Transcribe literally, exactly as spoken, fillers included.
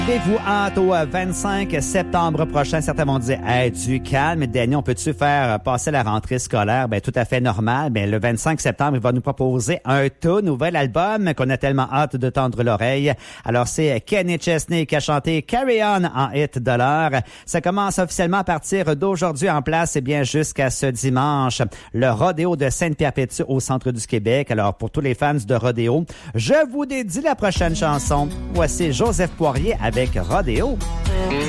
Avez-vous hâte au vingt-cinq septembre prochain? Certains vont dire, hey, du calme, Danny, on peut-tu faire passer la rentrée scolaire? Ben, tout à fait normal. Ben, le vingt-cinq septembre, il va nous proposer un tout nouvel album qu'on a tellement hâte de tendre l'oreille. Alors, c'est Kenny Chesney qui a chanté Carry On en hit de l'heure. Ça commence officiellement à partir d'aujourd'hui en place, et bien, jusqu'à ce dimanche. Le rodéo de Sainte-Perpétue au centre du Québec. Alors, pour tous les fans de rodéo, je vous dédie la prochaine chanson. Voici Joseph Poirier avec Rodéo.